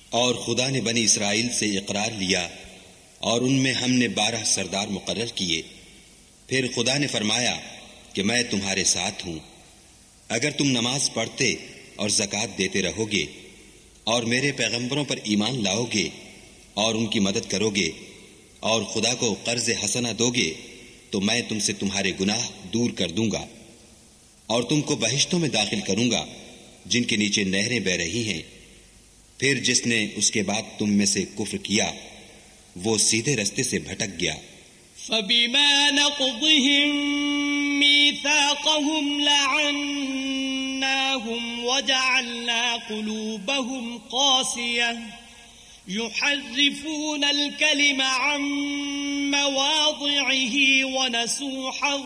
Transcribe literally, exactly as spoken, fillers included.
और खुदा ने बनी इसराइल से इकरार लिया और उनमें हमने बारह सरदार मुकर्रर किए। फिर खुदा ने फरमाया कि मैं तुम्हारे साथ हूं। अगर तुम नमाज पढ़ते और ज़कात देते रहोगे और मेरे पैगंबरों पर ईमान लाओगे और उनकी मदद करोगे और खुदा को कर्ज हसना दोगे तो मैं तुमसे तुम्हारे गुनाह दूर कर दूंगा और तुमको बहिश्तों में दाखिल करूंगा जिनके नीचे नहरें बह रही हैं। फिर जिसने उसके बाद तुम में से कुफ्र किया वो सीधे रास्ते से भटक गया। फबिमा नक़दिहिम मीसाक़हुम लअन्नाहुम वजअलना क़ुलूबहुम क़ासियह युहर्रिफून अल-कलिम अन मवादि'iही व नसू